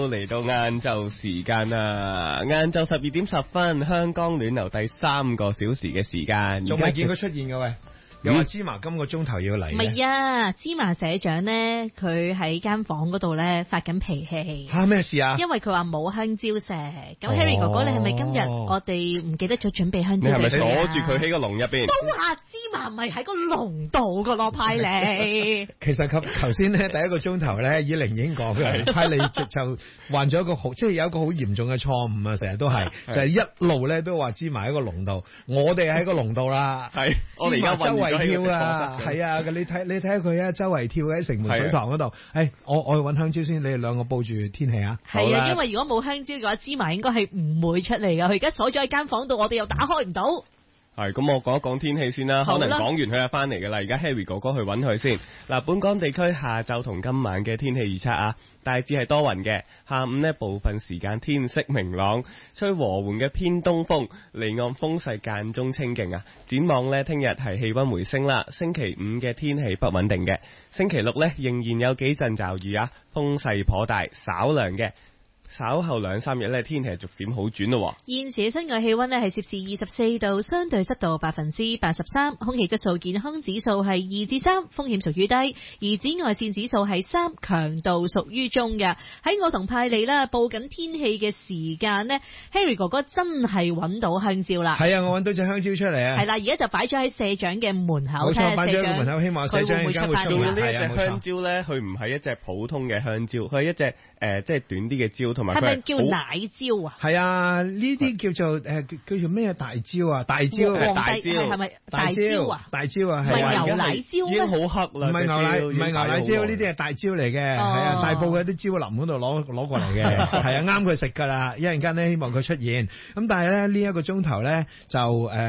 嚟到晏晝時間啦，晏晝12:10，香江暖流第3個小時嘅時間， 仲未見佢出現嘅喂。又話芝麻今個鐘頭要嚟， 唔係啊！芝麻社長咧，佢喺間房嗰度咧發緊脾氣。 咩事啊？ 因為佢話冇香蕉食。咁 Harry 哥哥，你係咪今日我哋唔記得咗準備香蕉？ 你係咪鎖住佢喺個籠入邊？ 都話芝麻唔係喺個籠度噶咯，派你。 其實頭先咧第一個鐘頭咧，以玲已經講嘅，派你就患咗一個好，即係有一個好嚴重嘅錯誤啊！成日都係就係一路咧都話芝麻喺個籠度，我哋喺個籠度啦。 係，我哋而家周圍跳啊，係啊！你睇下佢啊，周圍跳喺城門水塘嗰度。我去搵香蕉先，你哋兩個報住天氣啊。 係啊，因為如果冇香蕉嘅話，芝麻應該係唔會出嚟噶。佢而家鎖咗喺間房度，我哋又打開唔到。 係，咁我講一講天氣先啦。可能講完佢就翻嚟噶啦。而家 Harry 哥哥去搵佢先。嗱，本港地區下晝同今晚嘅天氣預測啊，大致係多雲嘅，下午呢部分時間天色明朗，吹和緩嘅偏東風，離岸風勢間中清勁啊。展望呢，聽日係氣溫回升啦，星期五嘅天氣不穩定嘅，星期六呢，仍然有幾陣驟雨啊，風勢頗大，稍涼嘅。稍後2-3日咧，天氣係逐漸好轉咯。 現時嘅室外氣溫咧係攝氏24度，相對濕度83%，空氣質素健康指數係2至3，風險屬於低，而紫外線指數係3，強度屬於中嘅。喺我同派利啦報緊天氣嘅時間呢 Harry 哥哥真係揾到香蕉啦。 係啊，我揾到隻香蕉出嚟啊。 係啦，而家就擺咗喺社長嘅門口。 冇錯，擺咗喺門口，希望社長會出翻。 仲要呢一隻香蕉咧，佢唔係一隻普通嘅香蕉，佢係一隻即係短啲嘅蕉。係咪叫奶蕉啊？ 係啊，呢啲叫做叫做咩大蕉啊？大蕉， 大蕉係咪大蕉啊？ 大蕉啊， 係啊，牛奶蕉已經好黑啦。 唔係牛奶，唔係牛奶蕉，呢啲係大蕉嚟嘅。係啊，大埔嘅啲蕉林嗰度攞過嚟嘅。係啊，啱佢食噶啦。一陣間咧，希望佢出現。咁但係咧呢一個鐘頭咧就